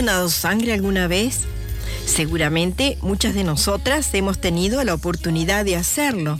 donado sangre alguna vez? Seguramente muchas de nosotras hemos tenido la oportunidad de hacerlo.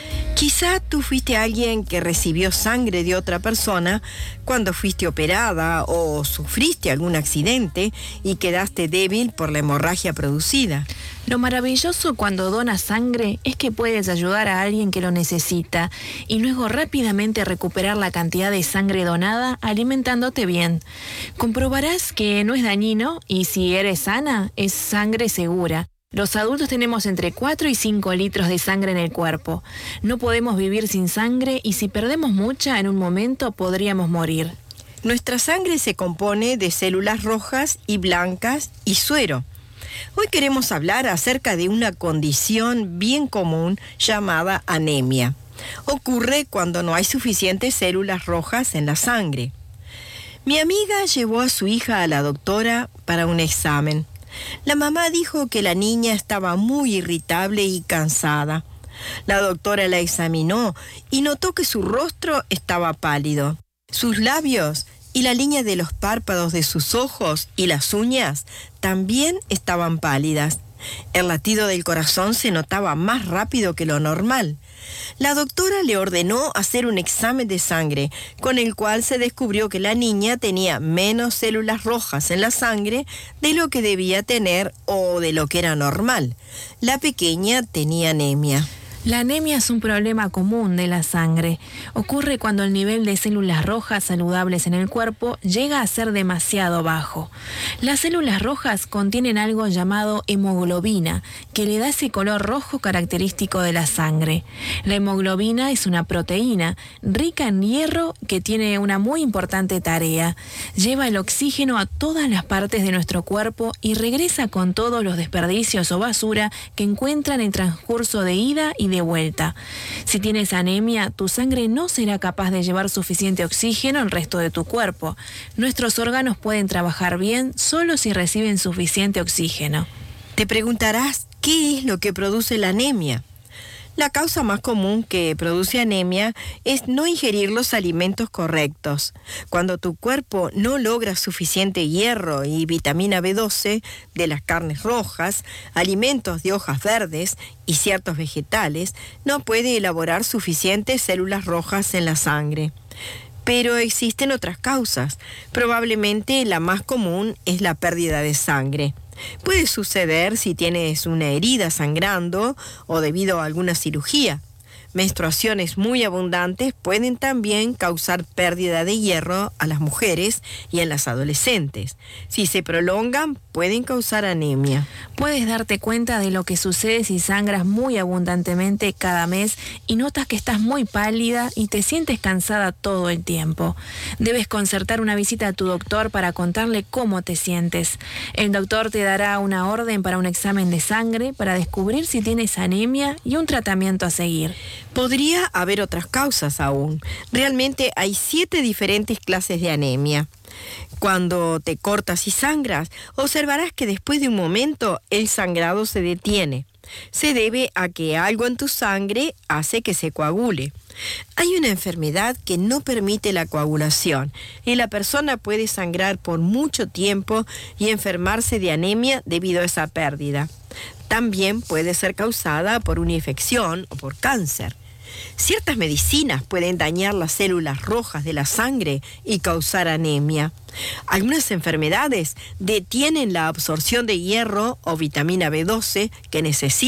Quizá tú fuiste alguien que recibió sangre de otra persona cuando fuiste operada o sufriste algún accidente y quedaste débil por la hemorragia producida. Lo maravilloso cuando donas sangre es que puedes ayudar a alguien que lo necesita y luego rápidamente recuperar la cantidad de sangre donada alimentándote bien. Comprobarás que no es dañino y si eres sana, es sangre segura. Los adultos tenemos entre 4 y 5 litros de sangre en el cuerpo. No podemos vivir sin sangre y si perdemos mucha en un momento podríamos morir. Nuestra sangre se compone de células rojas y blancas y suero. Hoy queremos hablar acerca de una condición bien común llamada anemia. Ocurre cuando no hay suficientes células rojas en la sangre. Mi amiga llevó a su hija a la doctora para un examen. La mamá dijo que la niña estaba muy irritable y cansada. La doctora la examinó y notó que su rostro estaba pálido. Sus labios y la línea de los párpados de sus ojos y las uñas también estaban pálidas. El latido del corazón se notaba más rápido que lo normal. La doctora le ordenó hacer un examen de sangre, con el cual se descubrió que la niña tenía menos células rojas en la sangre de lo que debía tener o de lo que era normal. La pequeña tenía anemia. La anemia es un problema común de la sangre. Ocurre cuando el nivel de células rojas saludables en el cuerpo llega a ser demasiado bajo. Las células rojas contienen algo llamado hemoglobina, que le da ese color rojo característico de la sangre. La hemoglobina es una proteína rica en hierro que tiene una muy importante tarea. Lleva el oxígeno a todas las partes de nuestro cuerpo y regresa con todos los desperdicios o basura que encuentra en el transcurso de ida y de vuelta. Si tienes anemia, tu sangre no será capaz de llevar suficiente oxígeno al resto de tu cuerpo. Nuestros órganos pueden trabajar bien solo si reciben suficiente oxígeno. Te preguntarás, ¿qué es lo que produce la anemia? La causa más común que produce anemia es no ingerir los alimentos correctos. Cuando tu cuerpo no logra suficiente hierro y vitamina B12 de las carnes rojas, alimentos de hojas verdes y ciertos vegetales, no puede elaborar suficientes células rojas en la sangre. Pero existen otras causas. Probablemente la más común es la pérdida de sangre. Puede suceder si tienes una herida sangrando o debido a alguna cirugía. Menstruaciones muy abundantes pueden también causar pérdida de hierro a las mujeres y en las adolescentes. Si se prolongan, pueden causar anemia. Puedes darte cuenta de lo que sucede si sangras muy abundantemente cada mes y notas que estás muy pálida y te sientes cansada todo el tiempo. Debes concertar una visita a tu doctor para contarle cómo te sientes. El doctor te dará una orden para un examen de sangre para descubrir si tienes anemia y un tratamiento a seguir. Podría haber otras causas aún. Realmente hay 7 diferentes clases de anemia. Cuando te cortas y sangras, observarás que después de un momento el sangrado se detiene. Se debe a que algo en tu sangre hace que se coagule. Hay una enfermedad que no permite la coagulación y la persona puede sangrar por mucho tiempo y enfermarse de anemia debido a esa pérdida. También puede ser causada por una infección o por cáncer. Ciertas medicinas pueden dañar las células rojas de la sangre y causar anemia. Algunas enfermedades detienen la absorción de hierro o vitamina B12 que necesitan